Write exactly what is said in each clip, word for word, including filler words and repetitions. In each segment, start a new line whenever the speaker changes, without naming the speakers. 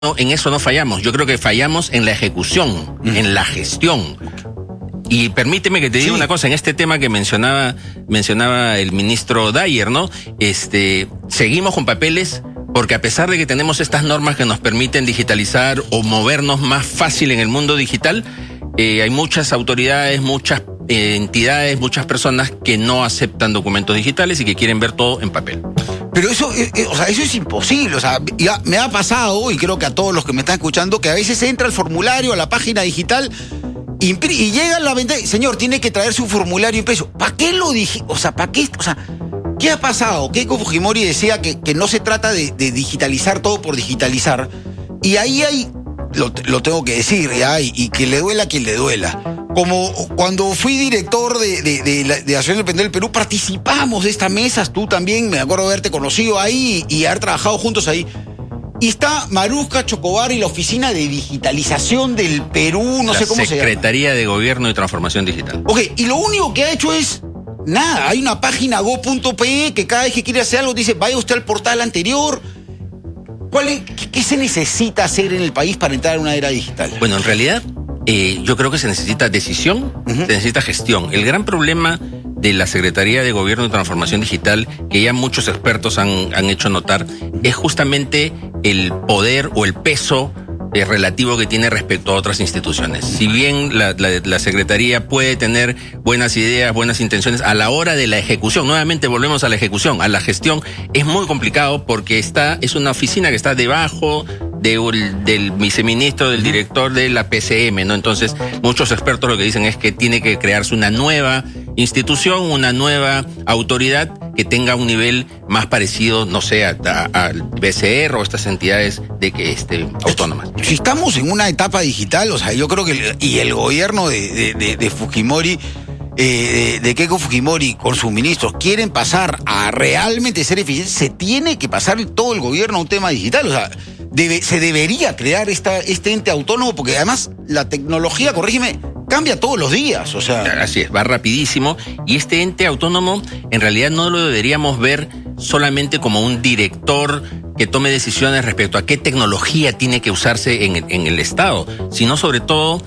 no, en eso no fallamos. Yo creo que fallamos en la ejecución, mm. en la gestión. Y permíteme que te diga sí. una cosa, en este tema que mencionaba, mencionaba el ministro Dyer, ¿no? Este, seguimos con papeles porque a pesar de que tenemos estas normas que nos permiten digitalizar o movernos más fácil en el mundo digital, eh, hay muchas autoridades, muchas eh, entidades, muchas personas que no aceptan documentos digitales y que quieren ver todo en papel.
Pero eso, eh, eh, o sea, eso es imposible. O sea, ya me ha pasado, y creo que a todos los que me están escuchando, que a veces entra el formulario a la página digital y llega a la venta, señor, tiene que traer su formulario impreso. ¿Para qué lo dije? O sea, ¿para qué? O sea, ¿qué ha pasado? Keiko Fujimori decía que, que no se trata de, de digitalizar todo por digitalizar. Y ahí hay, lo, lo tengo que decir, ya, y, y que le duela a quien le duela. Como cuando fui director de, de, de, la, de la Asociación Emprendedora del Perú, participamos de estas mesas, tú también, me acuerdo de haberte conocido ahí y haber trabajado juntos ahí. Y está Maruska Chocobar y la Oficina de Digitalización del Perú, no
la
sé cómo se llama.
Secretaría de Gobierno y Transformación Digital.
Ok, y lo único que ha hecho es nada. Hay una página go punto pe que cada vez que quiere hacer algo dice, vaya usted al portal anterior. ¿Cuál es, qué, ¿Qué se necesita hacer en el país para entrar en una era digital?
Bueno, en realidad, eh, yo creo que se necesita decisión, uh-huh. se necesita gestión. El gran problema de la Secretaría de Gobierno y Transformación Digital, que ya muchos expertos han, han hecho notar, es justamente el poder o el peso eh, relativo que tiene respecto a otras instituciones. Si bien la, la, la Secretaría puede tener buenas ideas, buenas intenciones, a la hora de la ejecución, nuevamente volvemos a la ejecución, a la gestión, es muy complicado porque está, es una oficina que está debajo de, del viceministro, del director de la P C M, ¿no? Entonces, muchos expertos lo que dicen es que tiene que crearse una nueva institución, una nueva autoridad que tenga un nivel más parecido, no sé, al B C R o estas entidades de que este, autónomas.
Si estamos en una etapa digital, o sea, yo creo que el, y el gobierno de, de, de, de Fujimori, eh, de, de Keiko Fujimori con sus ministros quieren pasar a realmente ser eficientes, se tiene que pasar todo el gobierno a un tema digital, o sea, debe, se debería crear esta, este ente autónomo porque además la tecnología, corrígeme, cambia todos los días, o sea...
Así es, va rapidísimo, y este ente autónomo en realidad no lo deberíamos ver solamente como un director que tome decisiones respecto a qué tecnología tiene que usarse en, en el Estado, sino sobre todo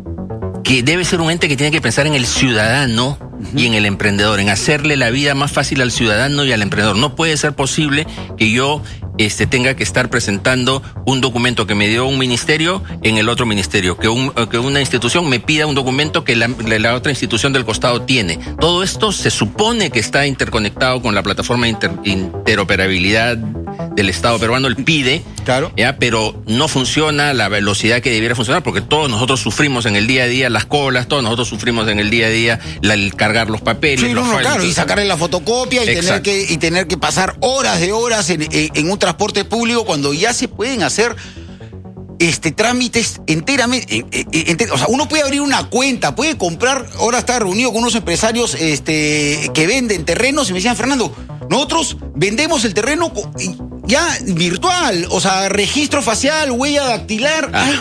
que debe ser un ente que tiene que pensar en el ciudadano uh-huh. y en el emprendedor, en hacerle la vida más fácil al ciudadano y al emprendedor. No puede ser posible que yo este, tenga que estar presentando un documento que me dio un ministerio en el otro ministerio, que, un, que una institución me pida un documento que la, la otra institución del costado tiene. Todo esto se supone que está interconectado con la plataforma de inter, interoperabilidad del Estado peruano, el PIDE,
claro.
¿ya? Pero no funciona la velocidad que debiera funcionar porque todos nosotros sufrimos en el día a día las colas, todos nosotros sufrimos en el día a día la, el cargar los papeles.
Sí,
los
no, no,
files,
claro, y sacarle la fotocopia y tener, que, y tener que pasar horas de horas en, en, en un transporte público cuando ya se pueden hacer este trámites enteramente, enter, o sea, uno puede abrir una cuenta, puede comprar, ahora estaba reunido con unos empresarios este, que venden terrenos y me decían, Fernando, nosotros vendemos el terreno ya virtual, o sea, registro facial, huella dactilar, ah.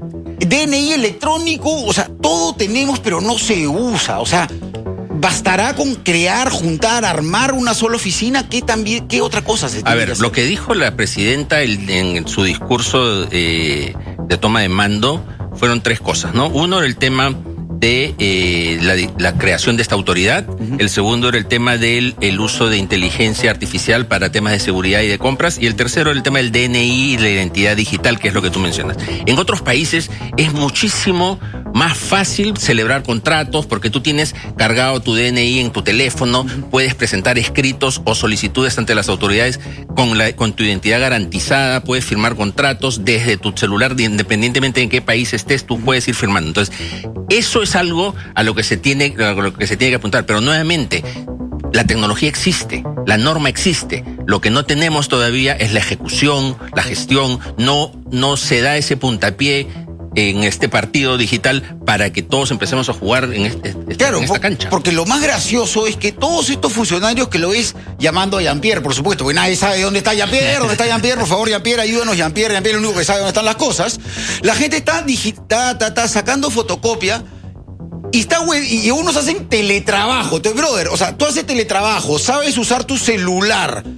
D N I electrónico, o sea, todo tenemos, pero no se usa, o sea, bastará con crear, juntar, armar una sola oficina. ¿Qué también, qué otra cosa se tiene
A ver,
que hacer?
Lo que dijo la presidenta el, en su discurso eh, de toma de mando fueron tres cosas, ¿no? Uno era el tema de eh, la, la creación de esta autoridad. Uh-huh. El segundo era el tema del el uso de inteligencia artificial para temas de seguridad y de compras. Y el tercero era el tema del D N I y la identidad digital, que es lo que tú mencionas. En otros países es muchísimo más fácil celebrar contratos porque tú tienes cargado tu D N I en tu teléfono, uh-huh. puedes presentar escritos o solicitudes ante las autoridades con, la, con tu identidad garantizada, puedes firmar contratos desde tu celular, independientemente de en qué país estés, tú puedes ir firmando. Entonces, eso es algo a lo que se tiene, a lo que se tiene que apuntar, pero nuevamente, la tecnología existe, la norma existe, lo que no tenemos todavía es la ejecución, la gestión, no, no se da ese puntapié en este partido digital para que todos empecemos a jugar en, este,
claro,
en esta cancha.
Porque lo más gracioso es que todos estos funcionarios que lo ves llamando a Jean-Pierre, por supuesto, porque nadie sabe dónde está Jean-Pierre, dónde está Jean-Pierre, por favor, Jean-Pierre, ayúdanos, Jean-Pierre, Jean-Pierre es el único que sabe dónde están las cosas. La gente está, digita, ta, ta, sacando fotocopia y, está, y unos hacen teletrabajo, te, brother, o sea, tú haces teletrabajo, sabes usar tu celular.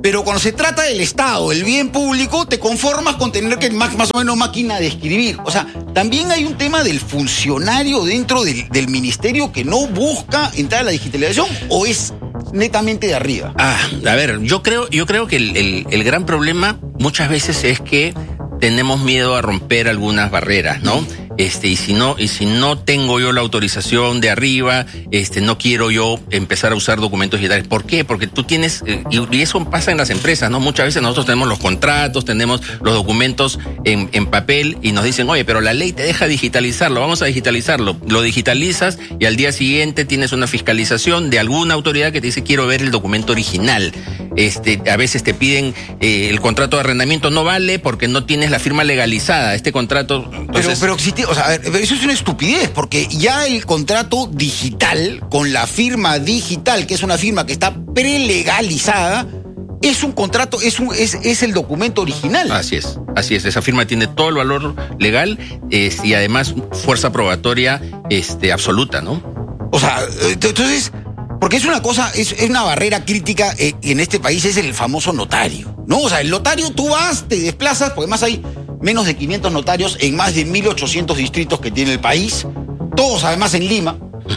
Pero cuando se trata del Estado, el bien público, te conformas con tener que más, más o menos máquina de escribir. O sea, también hay un tema del funcionario dentro del, del ministerio que no busca entrar a la digitalización, o es netamente de arriba.
Ah, a ver, yo creo, yo creo que el, el, el gran problema muchas veces es que tenemos miedo a romper algunas barreras, ¿no? Este, y si no, y si no tengo yo la autorización de arriba, este, no quiero yo empezar a usar documentos digitales. ¿Por qué? Porque tú tienes, eh, y, y eso pasa en las empresas, ¿no? Muchas veces nosotros tenemos los contratos, tenemos los documentos en, en papel y nos dicen, oye, pero la ley te deja digitalizarlo, vamos a digitalizarlo. Lo digitalizas y al día siguiente tienes una fiscalización de alguna autoridad que te dice, quiero ver el documento original. Este, a veces te piden eh, el contrato de arrendamiento no vale porque no tienes la firma legalizada. Este contrato, entonces,
pero, pero existe, o sea, a ver, eso es una estupidez, porque ya el contrato digital, con la firma digital, que es una firma que está prelegalizada, es un contrato, es un, es, es el documento original.
Así es, así es. Esa firma tiene todo el valor legal eh, y además fuerza probatoria este, absoluta, ¿no?
O sea, entonces, porque es una cosa, es, es una barrera crítica eh, en este país, es el famoso notario, ¿no? O sea, el notario, tú vas, te desplazas, porque además hay menos de quinientos notarios en más de mil ochocientos distritos que tiene el país, todos además en Lima,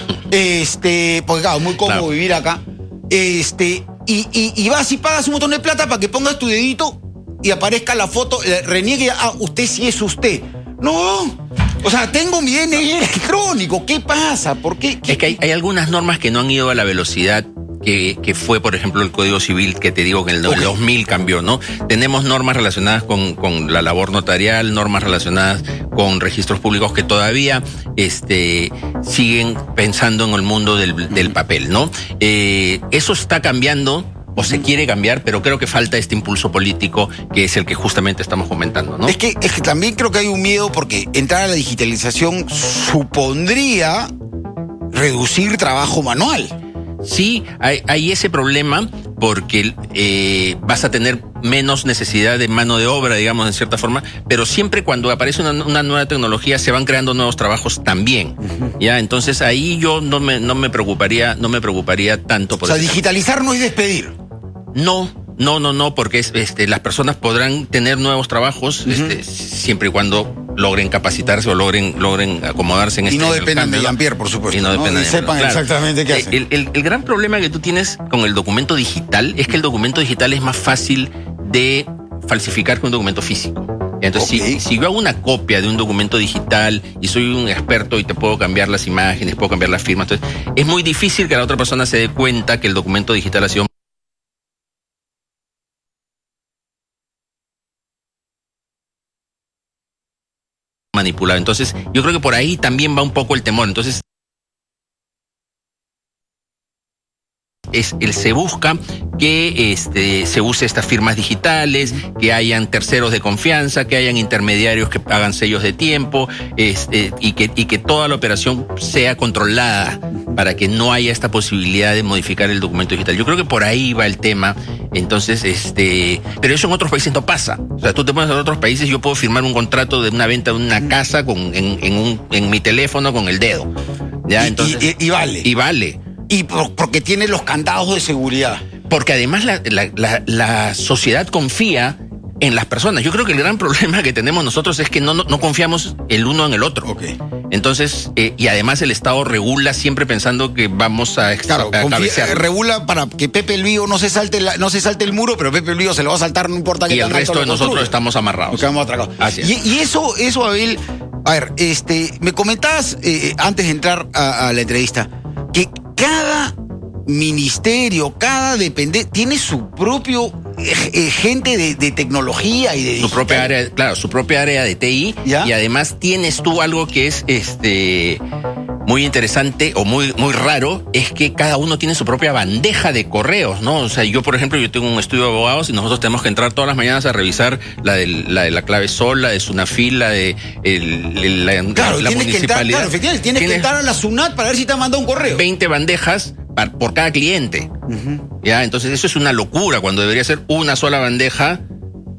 este, porque claro, muy cómodo claro. vivir acá, este, y, y, y vas y pagas un montón de plata para que pongas tu dedito y aparezca la foto, reniegue, ah, usted sí es usted. No, o sea, tengo mi D N I electrónico, ¿qué pasa? ¿Por qué? ¿Qué?
Es que hay, hay algunas normas que no han ido a la velocidad que, que fue, por ejemplo, el Código Civil, que te digo que en el okay. dos mil cambió, ¿no? Tenemos normas relacionadas con, con la labor notarial, normas relacionadas con registros públicos que todavía este, siguen pensando en el mundo del, del papel, ¿no? Eh, eso está cambiando, o se quiere cambiar, pero creo que falta este impulso político que es el que justamente estamos comentando, ¿no?
Es que, es que también creo que hay un miedo porque entrar a la digitalización supondría reducir trabajo manual.
Sí, hay, hay ese problema porque eh, vas a tener menos necesidad de mano de obra, digamos, en cierta forma, pero siempre cuando aparece una, una nueva tecnología se van creando nuevos trabajos también, uh-huh. ¿ya? Entonces ahí yo no me, no me preocuparía, no me preocuparía tanto por
O sea,
eso.
digitalizar no es despedir.
No, no, no, no, porque es, este, las personas podrán tener nuevos trabajos uh-huh. este, siempre y cuando logren capacitarse o logren, logren acomodarse en
y
este
no dependan
cambio,
de Jean-Pierre, por supuesto.
Y no,
¿no?
dependan
y
de
sepan
claro.
exactamente qué hacen.
El, el, el gran problema que tú tienes con el documento digital es que el documento digital es más fácil de falsificar que un documento físico. Entonces, okay. si, si yo hago una copia de un documento digital y soy un experto y te puedo cambiar las imágenes, puedo cambiar las firmas, entonces es muy difícil que la otra persona se dé cuenta que el documento digital ha sido manipulado. Entonces, yo creo que por ahí también va un poco el temor. Entonces, es el se busca que este, se use estas firmas digitales, que hayan terceros de confianza, que hayan intermediarios que hagan sellos de tiempo, este, y, que, y que toda la operación sea controlada para que no haya esta posibilidad de modificar el documento digital. Yo creo que por ahí va el tema. Entonces, este, pero eso en otros países no pasa. O sea, tú te pones en otros países, yo puedo firmar un contrato de una venta de una casa con, en, en, un, en mi teléfono con el dedo. ¿Ya?
Y,
Entonces,
y, y, y vale.
Y vale.
Y por, porque tiene los candados de seguridad.
Porque además la, la, la, la sociedad confía en las personas. Yo creo que el gran problema que tenemos nosotros es que no, no, no confiamos el uno en el otro.
Okay.
Entonces, eh, y además el Estado regula siempre pensando que vamos a,
claro,
a
confía,
cabecear.
Regula para que Pepe el Vío no se salte la, no se salte el muro, pero Pepe el Vío se lo va a saltar, no importa que
y el resto de nosotros estamos amarrados.
Nos quedamos atracados.
Así es.
Y, y eso, eso, Abel, a ver, este, me comentabas eh, antes de entrar a, a la entrevista que cada ministerio, cada dependencia tiene su propio eh, gente de, de tecnología y de
su
digital.
propia área, claro, su propia área de T I. ¿Ya? Y además tienes tú algo que es este muy interesante o muy muy raro, es que cada uno tiene su propia bandeja de correos, ¿no? O sea, yo por ejemplo, yo tengo un estudio de abogados y nosotros tenemos que entrar todas las mañanas a revisar la de la, de la clave sol, la de Sunafil, la de el, la,
claro,
la
tienes
municipalidad.
Que entrar, claro, efectivamente, tienes, tienes que entrar a la SUNAT para ver si te han mandado un correo.
veinte bandejas por cada cliente. Uh-huh. Ya, entonces eso es una locura cuando debería ser una sola bandeja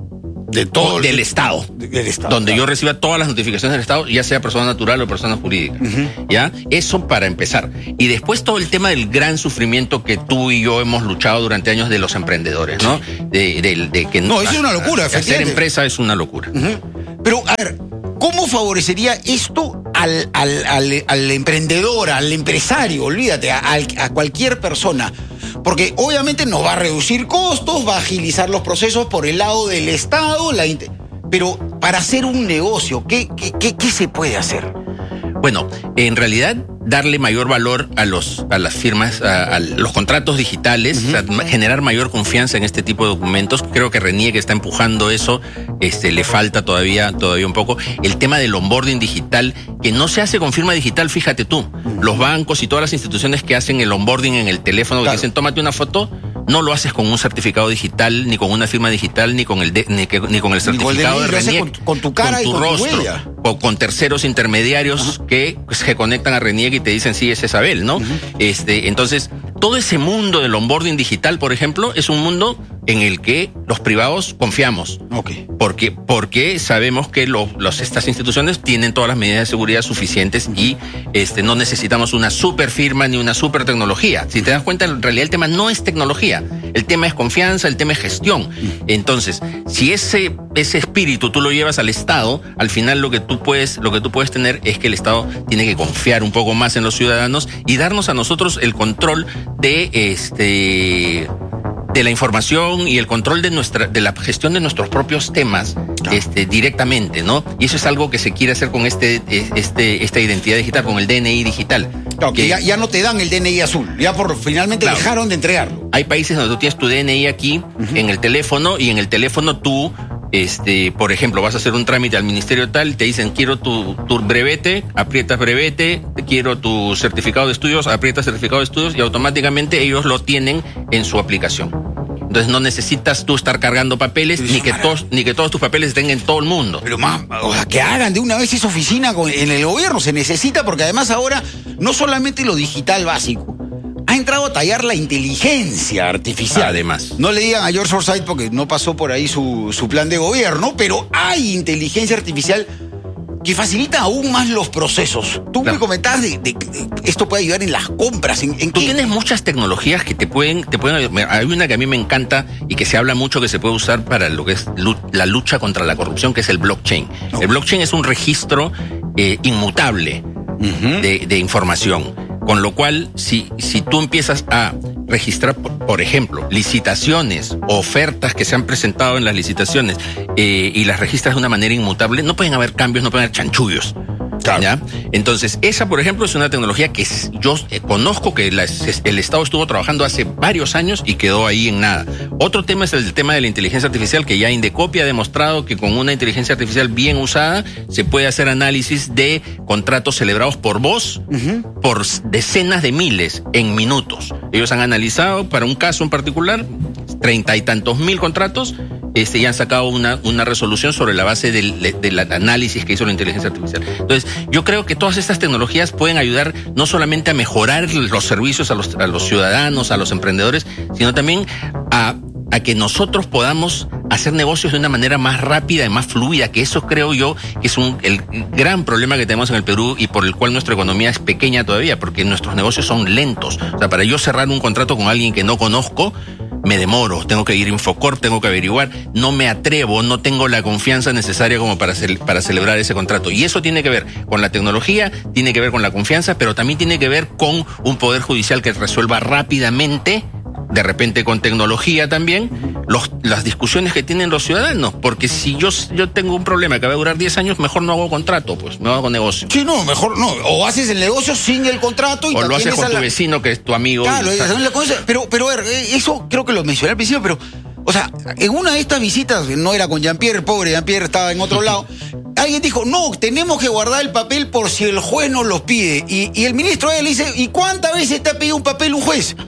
De todo
del
el,
Estado.
Del Estado.
Donde
claro.
yo reciba todas las notificaciones del Estado, ya sea persona natural o persona jurídica. Uh-huh. ¿Ya? Eso para empezar. Y después todo el tema del gran sufrimiento que tú y yo hemos luchado durante años de los emprendedores, ¿no? De, de, de que
no, eso es una locura.
Hacer empresa es una locura.
Uh-huh. Pero, a ver, ¿cómo favorecería esto al, al, al, al emprendedor, al empresario? Olvídate, a, a cualquier persona. Porque obviamente nos va a reducir costos, va a agilizar los procesos por el lado del Estado, la int- pero para hacer un negocio, ¿qué, qué, qué, qué se puede hacer?
Bueno, en realidad darle mayor valor a los a las firmas, a, a los contratos digitales, uh-huh. o sea, generar mayor confianza en este tipo de documentos. Creo que RENIEC está empujando eso, este, le falta todavía, todavía un poco. El tema del onboarding digital, que no se hace con firma digital, fíjate tú. Uh-huh. Los bancos y todas las instituciones que hacen el onboarding en el teléfono, claro. que dicen, tómate una foto, no lo haces con un certificado digital, ni con una firma digital, ni con el de, ni, que, ni con el certificado de RENIEC.
Con, con tu cara
con tu
y con
rostro,
tu huella.
O con terceros intermediarios uh-huh. que pues, se conectan a RENIEC y te dicen, sí, es Isabel, ¿no? Uh-huh. Este, entonces, todo ese mundo del onboarding digital, por ejemplo, es un mundo en el que los privados confiamos.
Okay.
Porque, porque sabemos que lo, los, estas instituciones tienen todas las medidas de seguridad suficientes y este, no necesitamos una super firma ni una super tecnología. Si te das cuenta, en realidad el tema no es tecnología. El tema es confianza, el tema es gestión. Entonces, si ese, ese espíritu tú lo llevas al Estado, al final lo que tú puedes, lo que tú puedes tener es que el Estado tiene que confiar un poco más en los ciudadanos y darnos a nosotros el control de este de la información y el control de nuestra de la gestión de nuestros propios temas claro. este, directamente, ¿no? Y eso es algo que se quiere hacer con este, este esta identidad digital, con el D N I digital.
Claro, que, que ya, ya no te dan el D N I azul, ya por finalmente claro. dejaron de entregarlo.
Hay países donde tú tienes tu D N I aquí, uh-huh. en el teléfono, y en el teléfono tú, este, por ejemplo, vas a hacer un trámite al ministerio tal, te dicen, quiero tu, tu brevete, aprietas brevete, quiero tu certificado de estudios, aprietas certificado de estudios, y automáticamente ellos lo tienen en su aplicación. Entonces no necesitas tú estar cargando papeles, ni que, todos, ni que todos tus papeles estén en todo el mundo.
Pero más, o sea, que hagan de una vez esa oficina con, en el gobierno, se necesita, porque además ahora no solamente lo digital básico, ha entrado a tallar la inteligencia artificial.
Además.
No le digan a George Forsyth porque no pasó por ahí su, su plan de gobierno, pero hay inteligencia artificial que facilita aún más los procesos. Tú claro. me comentabas de, de, de esto puede ayudar en las compras. ¿En, en
Tú
qué?
tienes muchas tecnologías que te pueden, te pueden. Hay una que a mí me encanta y que se habla mucho que se puede usar para lo que es la lucha contra la corrupción, que es el blockchain. Okay. El blockchain es un registro eh, inmutable uh-huh. de, de información. Con lo cual, si, si tú empiezas a registrar, por, por ejemplo, licitaciones, ofertas que se han presentado en las licitaciones eh, y las registras de una manera inmutable, no pueden haber cambios, no pueden haber chanchullos. Claro. ¿Ya? Entonces, esa, por ejemplo, es una tecnología que yo eh, conozco que la, el Estado estuvo trabajando hace varios años y quedó ahí en nada. Otro tema es el tema de la inteligencia artificial, que ya Indecopy ha demostrado que con una inteligencia artificial bien usada se puede hacer análisis de contratos celebrados por voz uh-huh. por decenas de miles en minutos. Ellos han analizado para un caso en particular treinta y tantos mil contratos este, y han sacado una, una resolución sobre la base del, del análisis que hizo la inteligencia artificial. Entonces, yo creo que todas estas tecnologías pueden ayudar no solamente a mejorar los servicios a los, a los ciudadanos, a los emprendedores, sino también a, a que nosotros podamos hacer negocios de una manera más rápida y más fluida, que eso creo yo que es un, el gran problema que tenemos en el Perú y por el cual nuestra economía es pequeña todavía, porque nuestros negocios son lentos. O sea, para yo cerrar un contrato con alguien que no conozco, me demoro, tengo que ir a Infocorp, tengo que averiguar, no me atrevo, no tengo la confianza necesaria como para, ce- para celebrar ese contrato. Y eso tiene que ver con la tecnología, tiene que ver con la confianza, pero también tiene que ver con un poder judicial que resuelva rápidamente, de repente con tecnología también, los, las discusiones que tienen los ciudadanos. Porque si yo, yo tengo un problema que va a durar diez años, mejor no hago contrato, pues no hago negocio.
Sí, no, mejor no. O haces el negocio sin el contrato y
o lo haces con tu la... vecino que es tu amigo.
Claro,
y...
la cosa, pero, pero a ver, eso creo que lo mencioné al principio, pero, o sea, en una de estas visitas, no era con Jean-Pierre, el pobre Jean-Pierre estaba en otro lado, alguien dijo, no, tenemos que guardar el papel por si el juez nos lo pide. Y, y el ministro a él le dice, ¿y cuántas veces te ha pedido un papel un juez?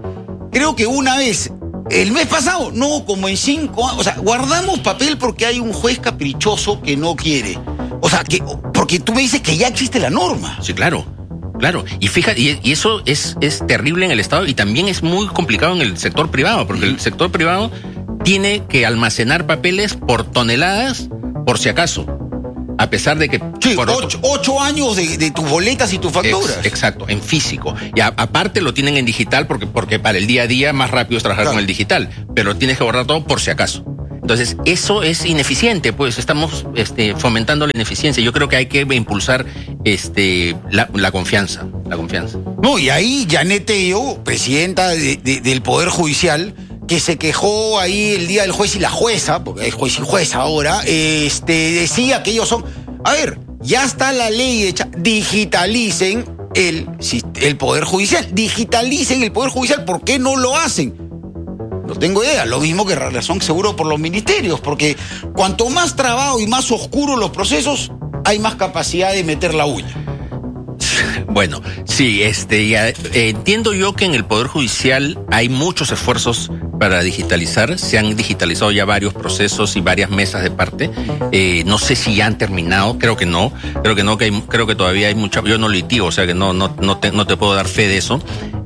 Creo que una vez, el mes pasado, no, como en cinco años. O sea, guardamos papel porque hay un juez caprichoso que no quiere. O sea, que porque tú me dices que ya existe la norma.
Sí, claro, claro. Y fíjate, y, y eso es, es terrible en el Estado y también es muy complicado en el sector privado, porque el sector privado tiene que almacenar papeles por toneladas, por si acaso. A pesar de que...
Sí,
por
ocho,
otro,
ocho años de, de tus boletas y tus facturas.
Ex, exacto, en físico. Y a, aparte lo tienen en digital porque, porque para el día a día más rápido es trabajar claro. con el digital. Pero tienes que borrar todo por si acaso. Entonces, eso es ineficiente, pues estamos este, fomentando la ineficiencia. Yo creo que hay que impulsar este, la, la confianza, la confianza.
No, y ahí Janet Tello, presidenta de, de, del Poder Judicial, que se quejó ahí el día del juez y la jueza, porque es juez y jueza ahora, este, decía que ellos son... A ver, ya está la ley hecha, digitalicen el, el Poder Judicial, digitalicen el Poder Judicial, ¿por qué no lo hacen? No tengo idea, lo mismo que razón seguro por los ministerios, porque cuanto más trabajo y más oscuros los procesos, hay más capacidad de meter la uña.
Bueno, sí, este, ya, eh, entiendo yo que en el Poder Judicial hay muchos esfuerzos para digitalizar. Se han digitalizado ya varios procesos y varias mesas de parte. Eh, no sé si ya han terminado, creo que no. Creo que no, que hay, creo que todavía hay mucha. Yo no litigo, o sea que no, no, no, te, no te puedo dar fe de eso.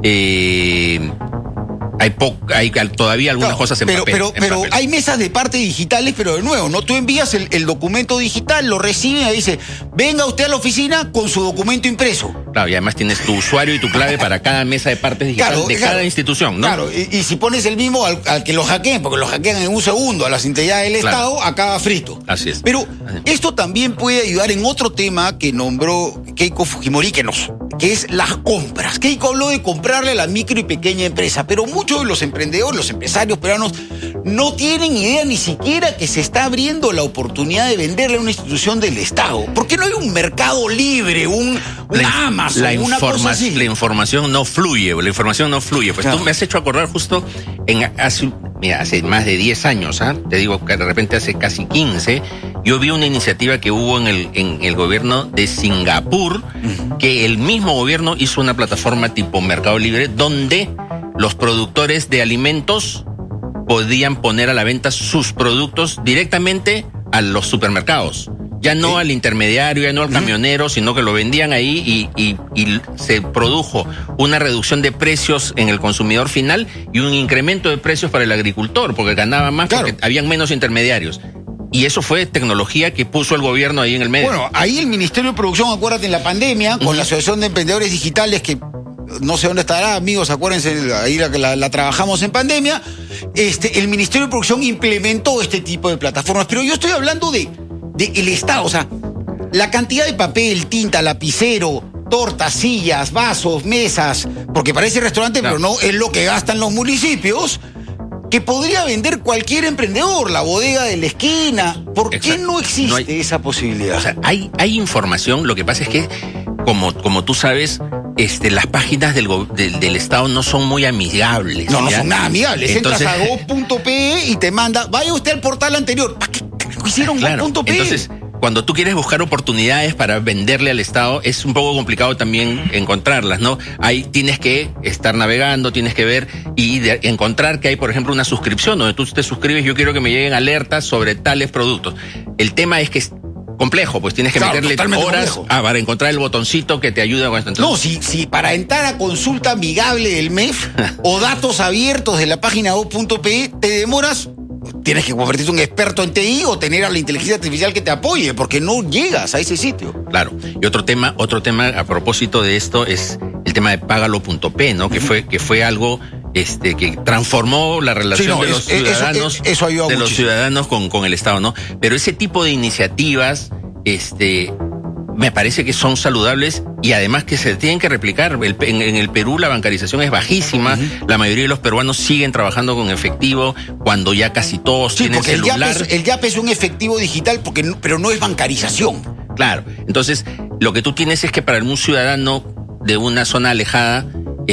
Eh, Hay, po hay todavía algunas claro, cosas en
pero,
papel.
Pero,
en
pero
papel.
hay mesas de parte digitales, pero de nuevo, ¿no? Tú envías el, el documento digital, lo reciben y dice, venga usted a la oficina con su documento impreso.
Claro, y además tienes tu usuario y tu clave para cada mesa de partes digital claro, de claro, cada institución, ¿no?
Claro, y, y si pones el mismo al, al que lo hackeen, porque lo hackean en un segundo a las integridades del claro. Estado, acaba frito.
Así es.
Pero Así es. Esto también puede ayudar en otro tema que nombró Keiko Fujimori, que, nos, que es las compras. Keiko habló de comprarle a la micro y pequeña empresa, pero muchos de los emprendedores, los empresarios peruanos, no tienen idea ni siquiera que se está abriendo la oportunidad de venderle a una institución del Estado. ¿Por qué no hay un mercado libre, un, un
la,
Amazon,
la
una cosa así?
La información no fluye, la información no fluye. Pues claro. Tú me has hecho acordar justo en hace, mira, hace más de diez años, ¿ah? Te digo que de repente hace casi quince, yo vi una iniciativa que hubo en el, en el gobierno de Singapur, uh-huh. que el mismo gobierno hizo una plataforma tipo Mercado Libre, donde los productores de alimentos podían poner a la venta sus productos directamente a los supermercados. Ya no sí. al intermediario, ya no al camionero, sino que lo vendían ahí y, y, y se produjo una reducción de precios en el consumidor final y un incremento de precios para el agricultor, porque ganaba más, claro. porque habían menos intermediarios. Y eso fue tecnología que puso el gobierno ahí en el medio.
Bueno, ahí el Ministerio de Producción, acuérdate, en la pandemia, con uh-huh. la Asociación de Emprendedores Digitales, que no sé dónde estará, amigos, acuérdense, ahí la, la, la trabajamos en pandemia, este, el Ministerio de Producción implementó este tipo de plataformas. Pero yo estoy hablando de, de el Estado, o sea, la cantidad de papel, tinta, lapicero, tortas, sillas, vasos, mesas, porque parece restaurante, claro. pero no es lo que gastan los municipios, que podría vender cualquier emprendedor, la bodega de la esquina. ¿Por Exacto. qué no existe no hay, esa posibilidad?
O sea, hay, hay información, lo que pasa es que, como, como tú sabes, este, las páginas del, del, del Estado no son muy amigables.
No,
¿ya?
no son nada amigables. Entonces, entras a go punto pe y te manda, vaya usted al portal anterior. ¿Para qué hicieron
claro,
go punto pe?
Entonces, cuando tú quieres buscar oportunidades para venderle al Estado, es un poco complicado también encontrarlas, ¿no? Ahí tienes que estar navegando, tienes que ver y de encontrar que hay, por ejemplo, una suscripción donde tú te suscribes, yo quiero que me lleguen alertas sobre tales productos. El tema es que es complejo, pues tienes que claro, meterle horas ah, para encontrar el botoncito que te ayuda con esto. Entonces,
no, si, si para entrar a consulta amigable del M E F o datos abiertos de la página go punto pe te demoras, tienes que convertirte en un experto en T I o tener a la inteligencia artificial que te apoye, porque no llegas a ese sitio.
Claro. Y otro tema, otro tema a propósito de esto es el tema de págalo punto pe, ¿no? Uh-huh. Que fue, que fue algo este, que transformó la relación sí, no, de los es, ciudadanos,
eso, eso ayudó
de
muchísimo.
los ciudadanos con, con el Estado, ¿no? Pero ese tipo de iniciativas, este, me parece que son saludables y además que se tienen que replicar. El, en, en el Perú la bancarización es bajísima, uh-huh. la mayoría de los peruanos siguen trabajando con efectivo cuando ya casi todos sí, tienen celular.
El YAP, es, el YAP es un efectivo digital, porque no, pero no es bancarización.
Claro, entonces lo que tú tienes es que para un ciudadano de una zona alejada,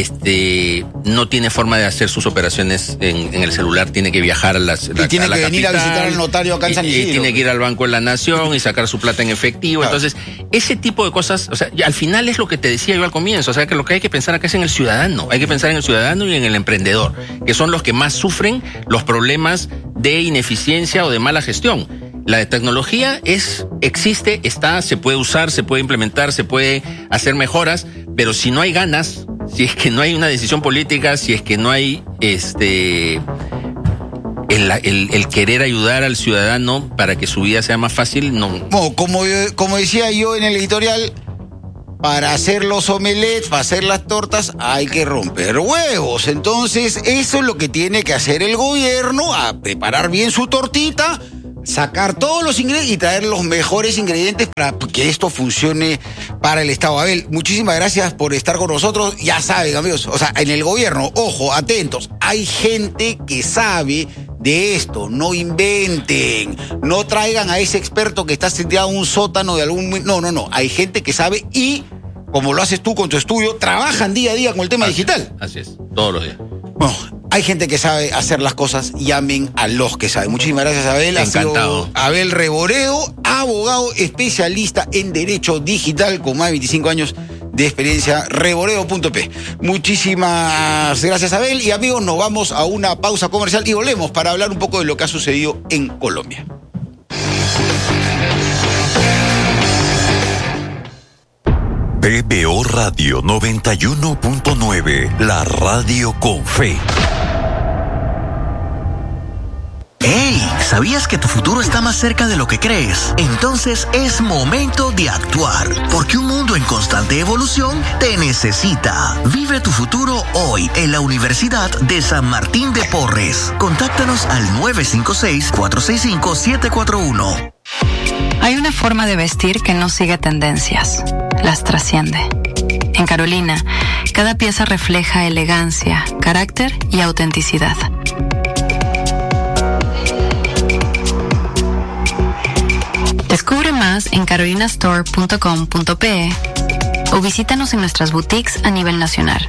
este, no tiene forma de hacer sus operaciones en, en el celular, tiene que viajar a las
y la, tiene a la que capital, venir a visitar al notario acá en San Isidro.
Y tiene que ir al Banco de la Nación y sacar su plata en efectivo. Claro. Entonces, ese tipo de cosas, o sea, al final es lo que te decía yo al comienzo, o sea, que lo que hay que pensar acá es en el ciudadano, hay que pensar en el ciudadano y en el emprendedor, que son los que más sufren los problemas de ineficiencia o de mala gestión. La tecnología es, existe, está, se puede usar, se puede implementar, se puede hacer mejoras, pero si no hay ganas, si es que no hay una decisión política, si es que no hay este el, el, el querer ayudar al ciudadano para que su vida sea más fácil, no.
Bueno, como, como decía yo en el editorial, para hacer los omelets, para hacer las tortas, hay que romper huevos. Entonces, eso es lo que tiene que hacer el gobierno, a preparar bien su tortita, sacar todos los ingredientes y traer los mejores ingredientes para que esto funcione para el Estado. Abel, muchísimas gracias por estar con nosotros. Ya saben, amigos, o sea, en el gobierno, ojo, atentos, hay gente que sabe de esto, no inventen, no traigan a ese experto que está sentado en un sótano de algún... No, no, no, hay gente que sabe y, como lo haces tú con tu estudio, trabajan día a día con el tema
así,
digital.
Así es, todos los días.
Bueno, hay gente que sabe hacer las cosas, llamen a los que saben. Muchísimas gracias, Abel.
Encantado.
Abel Reboredo, abogado especialista en Derecho Digital con más de veinticinco años de experiencia, reboredo punto pe. Muchísimas gracias, Abel. Y amigos, nos vamos a una pausa comercial y volvemos para hablar un poco de lo que ha sucedido en Colombia.
P B O Radio noventa y uno punto nueve, la radio con fe.
¡Hey! ¿Sabías que tu futuro está más cerca de lo que crees? Entonces es momento de actuar, porque un mundo en constante evolución te necesita. Vive tu futuro hoy en la Universidad de San Martín de Porres. Contáctanos al nueve cinco seis, cuatro seis cinco, siete cuatro uno.
Hay una forma de vestir que no sigue tendencias, las trasciende. En Carolina, cada pieza refleja elegancia, carácter y autenticidad. Descubre más en carolina store punto com punto pe o visítanos en nuestras boutiques a nivel nacional.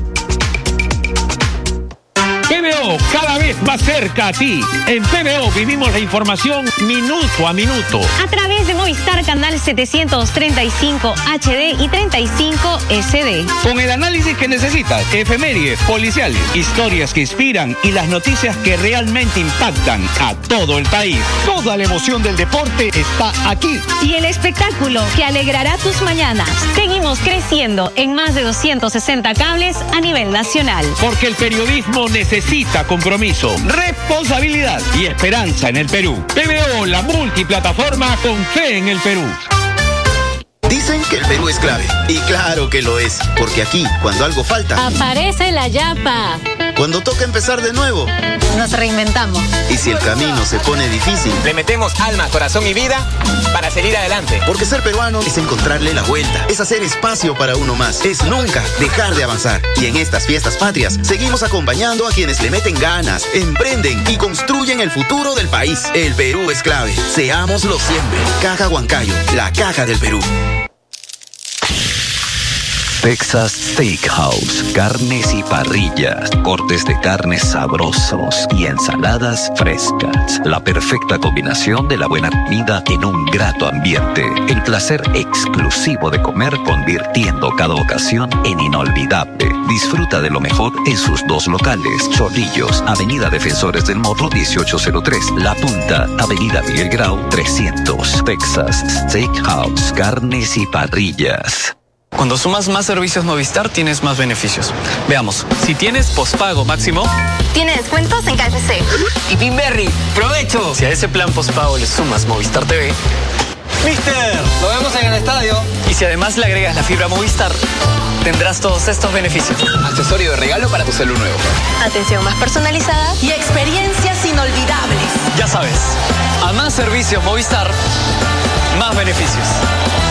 P B O, cada vez más cerca a ti. En P B O vivimos la información minuto a minuto.
A través de Movistar Canal setecientos treinta y cinco H D y treinta y cinco S D.
Con el análisis que necesitas, efemérides, policiales, historias que inspiran y las noticias que realmente impactan a todo el país. Toda la emoción del deporte está aquí.
Y el espectáculo que alegrará tus mañanas. Seguimos creciendo en más de doscientos sesenta cables a nivel nacional.
Porque el periodismo necesita compromiso, responsabilidad y esperanza en el Perú. P B O, la multiplataforma con fe en el Perú.
Dicen que el Perú es clave. Y claro que lo es. Porque aquí, cuando algo falta...
aparece la yapa.
Cuando toca empezar de nuevo...
nos reinventamos.
Y si el camino se pone difícil...
le metemos alma, corazón y vida para seguir adelante.
Porque ser peruano es encontrarle la vuelta. Es hacer espacio para uno más. Es nunca dejar de avanzar. Y en estas fiestas patrias, seguimos acompañando a quienes le meten ganas, emprenden y construyen el futuro del país. El Perú es clave. Seámoslo siempre. Caja Huancayo, la caja del Perú.
Texas Steakhouse, carnes y parrillas, cortes de carnes sabrosos y ensaladas frescas. La perfecta combinación de la buena comida en un grato ambiente. El placer exclusivo de comer convirtiendo cada ocasión en inolvidable. Disfruta de lo mejor en sus dos locales. Chorrillos, Avenida Defensores del Morro dieciocho cero tres. La Punta, Avenida Miguel Grau trescientos. Texas Steakhouse, carnes y parrillas.
Cuando sumas más servicios Movistar, tienes más beneficios. Veamos, si tienes pospago máximo...
tiene descuentos en K F C.
Y Pinberry, ¡provecho!
Si a ese plan pospago le sumas Movistar T V...
¡Mister! ¡Lo vemos en el estadio!
Y si además le agregas la fibra Movistar, tendrás todos estos beneficios.
Accesorio de regalo para tu celu nuevo.
Atención más personalizada y experiencias inolvidables.
Ya sabes, a más servicios Movistar, más beneficios.